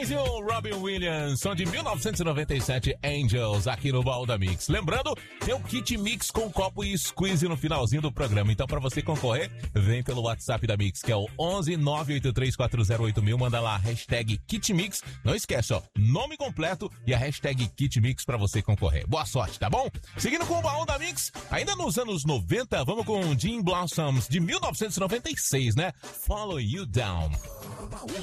E o Robin Williams, som de 1997, Angels, aqui no Baú da Mix. Lembrando, tem o Kit Mix com copo e squeeze no finalzinho do programa. Então, pra você concorrer, vem pelo WhatsApp da Mix, que é o 11 983408000. Manda lá a hashtag Kit Mix. Não esquece, ó, nome completo e a hashtag Kit Mix pra você concorrer. Boa sorte, tá bom? Seguindo com o Baú da Mix, ainda nos anos 90, vamos com Jim Blossoms, de 1996, né? Follow You Down.